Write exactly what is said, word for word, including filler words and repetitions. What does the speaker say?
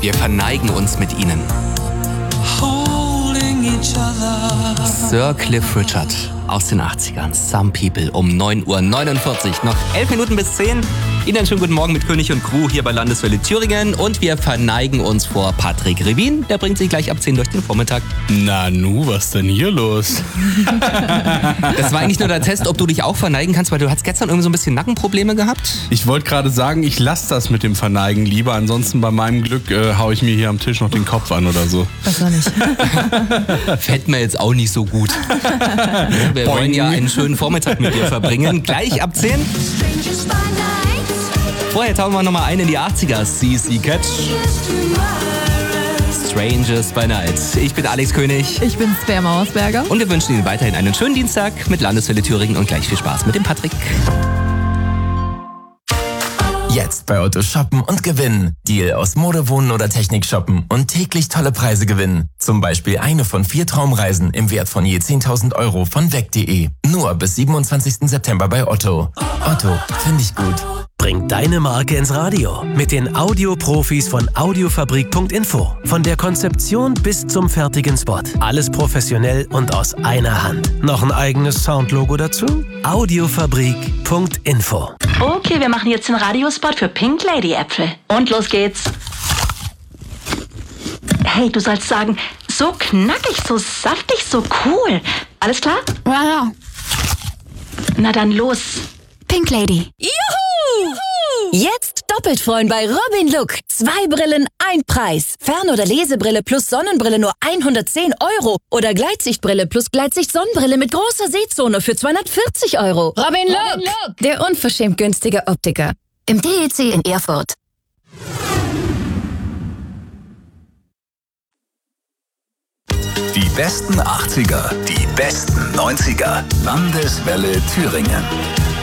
Wir verneigen uns mit ihnen. Sir Cliff Richard aus den achtzigern. Some People um neun Uhr neunundvierzig. Noch elf Minuten bis zehn. Ihnen einen schönen guten Morgen mit König und Crew hier bei Landeswelle Thüringen. Und wir verneigen uns vor Patrick Revin. Der bringt sich gleich ab zehn durch den Vormittag. Na nu, was denn hier los? Das war eigentlich nur der Test, ob du dich auch verneigen kannst, weil du hast gestern irgendwie so ein bisschen Nackenprobleme gehabt. Ich wollte gerade sagen, ich lasse das mit dem Verneigen lieber. Ansonsten bei meinem Glück äh, hau ich mir hier am Tisch noch den Kopf an oder so. Das war nicht. Fällt mir jetzt auch nicht so gut. Wir wollen ja einen schönen Vormittag mit dir verbringen. Gleich ab zehn. Vorher tauchen wir nochmal ein in die achtziger. C C Catch. Strangers by Night. Ich bin Alex König. Ich bin Svea Mauersberger. Und wir wünschen Ihnen weiterhin einen schönen Dienstag mit Landeswelle Thüringen und gleich viel Spaß mit dem Patrick. Jetzt bei Otto shoppen und gewinnen. Deal aus Mode, Wohnen oder Technik shoppen und täglich tolle Preise gewinnen. Zum Beispiel eine von vier Traumreisen im Wert von je zehntausend Euro von weg punkt de. Nur bis siebenundzwanzigsten September bei Otto. Otto, finde ich gut. Bring deine Marke ins Radio mit den Audioprofis von audiofabrik punkt info. Von der Konzeption bis zum fertigen Spot. Alles professionell und aus einer Hand. Noch ein eigenes Soundlogo dazu? audiofabrik punkt info. Okay, wir machen jetzt den Radiospot für Pink Lady Äpfel. Und los geht's. Hey, du sollst sagen, so knackig, so saftig, so cool. Alles klar? Ja, ja. Na dann los. Pink Lady. Juhu! Jetzt doppelt freuen bei Robin Look. Zwei Brillen, ein Preis. Fern- oder Lesebrille plus Sonnenbrille nur hundertzehn Euro. Oder Gleitsichtbrille plus Gleitsicht-Sonnenbrille mit großer Sehzone für zweihundertvierzig Euro. Robin Look, Robin Look. Der unverschämt günstige Optiker. Im D E C in Erfurt. Die besten achtziger, die besten neunziger. Landeswelle Thüringen.